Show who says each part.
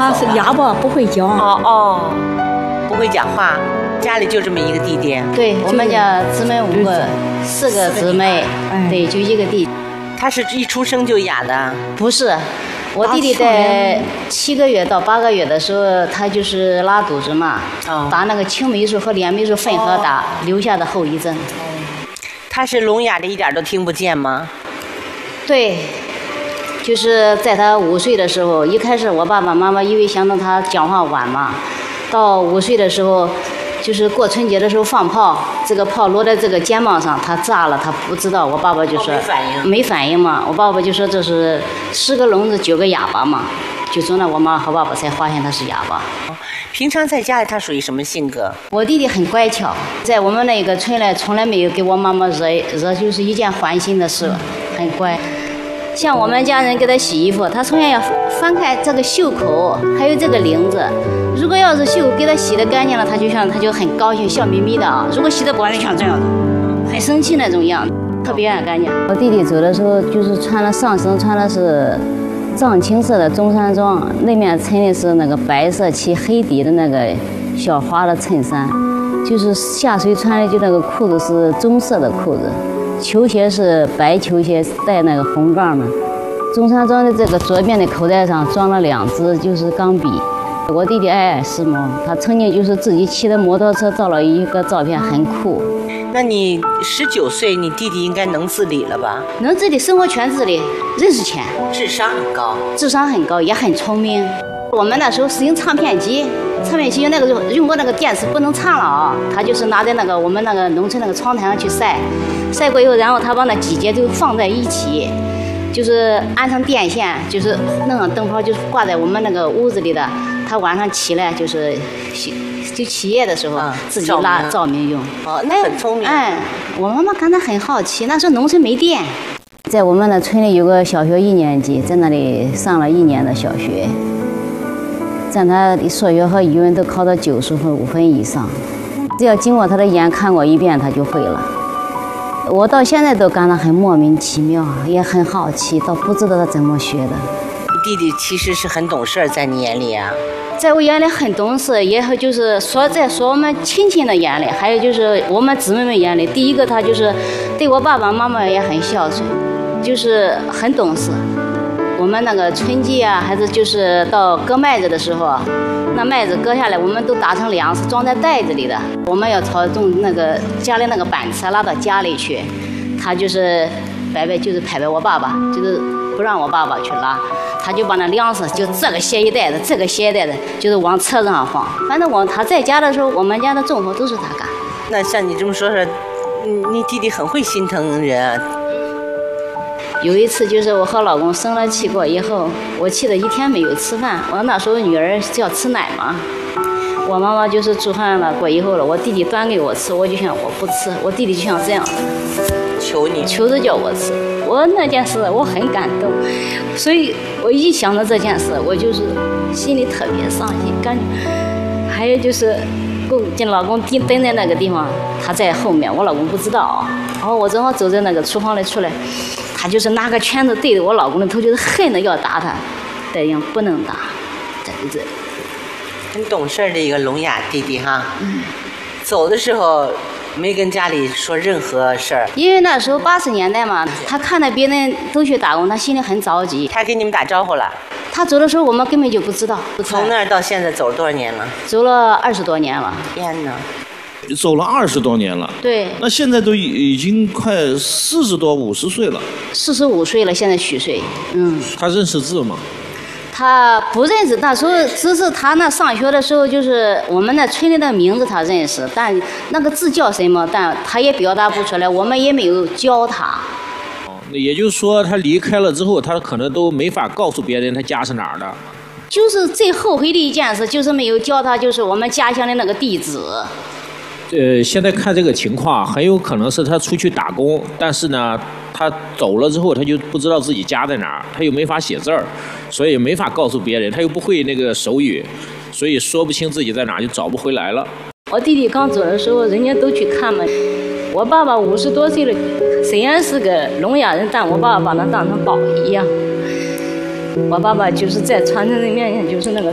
Speaker 1: 他是哑巴，不会讲。
Speaker 2: 不会讲话。家里就这么一个弟弟。
Speaker 3: 对，我们家姊妹5个，4个姊妹，对，就1个弟弟。
Speaker 2: 他是一出生就哑的？
Speaker 3: 不是，我弟弟在7个月到8个月的时候，他就是拉肚子嘛，打那个青霉素和链霉素混合打，留下的后遗症。
Speaker 2: 他是聋哑的，一点都听不见吗？
Speaker 3: 对，就是在他5岁的时候，一开始我爸爸妈妈因为想到他讲话晚嘛，到5岁的时候，就是过春节的时候放炮，这个炮落在这个肩膀上，他炸了，他不知道。我爸爸就说没反应嘛，我爸爸就说这是10个聋子9个哑巴嘛，就从那我妈和爸爸才发现他是哑巴。
Speaker 2: 平常在家里他属于什么性格？
Speaker 3: 我弟弟很乖巧，在我们那个村里从来没有给我妈妈惹就是一件烦心的事，很乖。像我们家人给他洗衣服，他从小要翻开这个袖口，还有这个领子。如果要是袖给他洗得干净了，他就很高兴，笑眯眯的啊。如果洗得不干净，像这样的，很生气那种样子，特别爱干净。我弟弟走的时候，就是上身穿的是藏青色的中山装，那面衬的是那个白色漆黑底的那个小花的衬衫，就是下水穿的就那个裤子是棕色的裤子。球鞋是白球鞋，带那个红杠的。中山装的这个左边的口袋上装了2支就是钢笔。我弟弟爱时髦，他曾经就是自己骑的摩托车照了一个照片，很酷。
Speaker 2: 那你19岁，你弟弟应该能自理了吧？
Speaker 3: 能自理，生活全自理，认识钱，
Speaker 2: 智商很高，
Speaker 3: 也很聪明。我们那时候使用唱片机那个用过那个电池不能唱了啊，他就是拿在那个我们那个农村那个窗台上去晒过以后，然后他把那几节就放在一起，就是安上电线，就是弄上灯泡，就是挂在我们那个屋子里的。他晚上起来就是就起夜的时候自己拉照明用。
Speaker 2: 那很聪明。
Speaker 3: 我妈妈感到很好奇，那时候农村没电，在我们的村里有个小学1年级，在那里上了1年的小学。在他数学和语文都考到95分以上，只要经过他的眼看过一遍，他就会了。我到现在都感到很莫名其妙，也很好奇，倒不知道他怎么学的。
Speaker 2: 你弟弟其实是很懂事，在你眼里啊？
Speaker 3: 在我眼里很懂事，也就是在我们亲戚的眼里，还有就是我们姊妹们眼里，第一个他就是对我爸爸妈妈也很孝顺，就是很懂事。我们那个春季啊，还是就是到割麦子的时候，那麦子割下来，我们都打成粮食，装在袋子里的。我们要操纵那个家里那个板车拉到家里去，他就是拍我爸爸，就是不让我爸爸去拉，他就把那粮食就这个携一袋子，这个携一袋子，就是往车子上放。反正他在家的时候，我们家的重活都是他干。
Speaker 2: 那像你这么说，你弟弟很会心疼人啊。
Speaker 3: 有一次就是我和老公生了气过以后，我气得1天没有吃饭。我那时候女儿是要吃奶嘛，我妈妈就是煮饭了过以后了，我弟弟端给我吃，我就想我不吃，我弟弟就像这样求着叫我吃。我那件事我很感动，所以我一想到这件事，我就是心里特别伤心。感觉还有就是老公蹲在那个地方，他在后面，我老公不知道啊。然后我正好走在那个厨房里出来，他就是拿个拳头对着我老公的头，就是恨得要打他，这样不能打，这
Speaker 2: 很懂事的一个聋哑弟弟哈。走的时候没跟家里说任何事儿，
Speaker 3: 因为那时候80年代嘛，他看到别人都去打工，他心里很着急。
Speaker 2: 他跟你们打招呼了？
Speaker 3: 他走的时候我们根本就不知道。
Speaker 2: 从那儿到现在走了多少年了？
Speaker 3: 走了20多年了。
Speaker 2: 天哪！
Speaker 4: 走了20多年了。
Speaker 3: 对。
Speaker 4: 那现在都已经快40多50岁了。
Speaker 3: 45岁了，现在虚岁。
Speaker 4: 他认识字吗？
Speaker 3: 他不认识，那时候只是他那上学的时候，就是我们那村里的名字他认识，但那个字叫什么，但他也表达不出来，我们也没有教他。
Speaker 4: 也就是说，他离开了之后，他可能都没法告诉别人他家是哪儿的。
Speaker 3: 就是最后悔的一件事，就是没有教他，就是我们家乡的那个地址。
Speaker 4: 现在看这个情况，很有可能是他出去打工，但是呢，他走了之后，他就不知道自己家在哪儿，他又没法写字儿，所以没法告诉别人，他又不会那个手语，所以说不清自己在哪儿，就找不回来了。
Speaker 3: 我弟弟刚走的时候，人家都去看嘛。我爸爸50多岁了，虽然是个聋哑人，但我爸爸把他当成宝一样。我爸爸就是在传承人面前就是那个